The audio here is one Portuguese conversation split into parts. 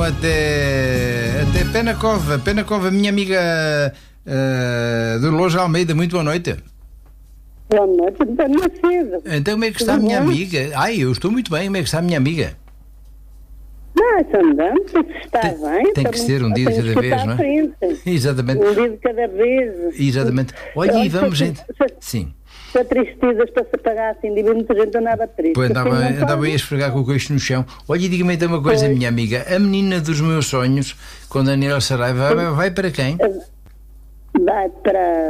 até Penacova. Penacova, minha amiga Dolores Almeida, muito boa noite. Boa noite, então não é cedo. Então como é que está a minha amiga? Eu estou muito bem, como é que está a minha amiga? Andando, está bem. Tem que ser um dia de cada vez, não é? Exatamente. Um dia de cada vez. Exatamente. Olha, e vamos, gente. Sim. Se tristezas para se pagar assim, de muita gente andava triste. Pois andava a esfregar com o queixo no chão. Olha, diga-me então uma coisa, minha amiga. A menina dos meus sonhos, com Daniela Saraiva, vai para quem? Vai para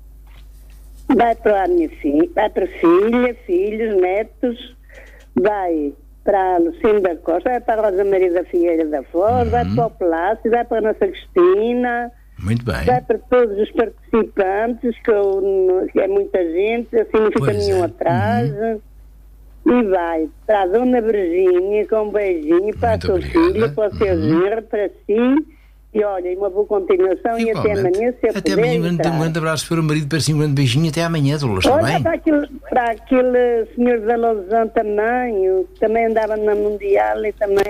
a minha filha, vai para filha, filhos, netos, vai para a Lucinda Costa, vai para a Rosa Maria da Figueira da Foz, vai para o Palácio, vai para a Nossa Cristina. Muito bem. Vai para todos os participantes, que é muita gente, assim não fica nenhum atrás. E vai para a Dona Virgínia, com um beijinho, para a sua filha, para o seu genro, para si. E olha, uma boa continuação. Igualmente. E até amanhã, se eu até puder. Amanhã, um grande abraço para o marido, para si, um grande beijinho. Até amanhã, Dolores, está bem? Para aquele senhor da Lausanne também, também andava na Mundial e também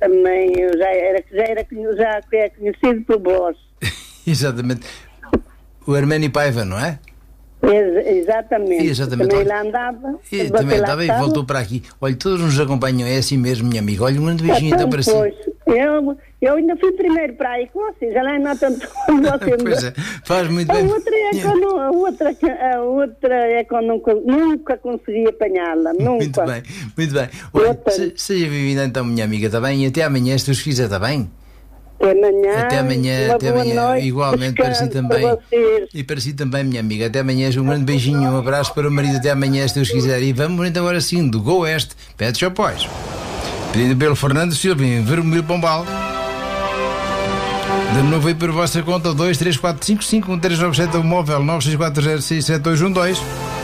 era conhecido por vós. Exatamente. O Arménio Paiva, não é? Exatamente. Também lá andava. Também andava e voltou para aqui. Olha, todos nos acompanham, é assim mesmo, minha amiga. Olha, um grande beijinho então para si. Eu ainda fui primeiro para aí com vocês, já lá não tanto como vocês. Pois é, faz muito bem. A outra é que eu nunca consegui apanhá-la, nunca. Muito bem, muito bem. Olha, seja bem-vinda então, minha amiga, está bem? E até amanhã, se Deus quiser, está bem? Até amanhã. Noite, igualmente para si também. E para si também, minha amiga. Até amanhã, um grande beijinho, um abraço para o marido. Até amanhã, se Deus quiser. E vamos então agora sim, do Go Oeste, Pet Shop Boys. Pedido pelo Fernando Silva, em Vermelho Pombal. De novo aí por vossa conta, 234551397, o móvel 964067212.